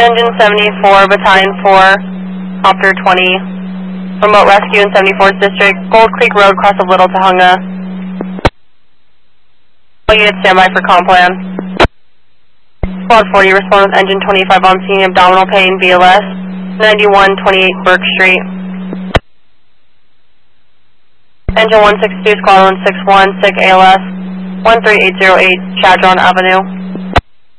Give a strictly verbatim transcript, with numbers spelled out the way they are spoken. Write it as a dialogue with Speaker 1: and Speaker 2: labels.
Speaker 1: Engine seventy-four, Battalion four, Copter twenty, remote rescue in seventy-fourth District, Gold Creek Road, cross of Little Tahunga. All units standby for comm plan. Squad forty, respond with engine twenty-five on scene, abdominal pain, B L S, ninety-one twenty-eight Burke Street. Engine one six two, Squad one six one, sick A L S, one three eight zero eight, Chadron Avenue.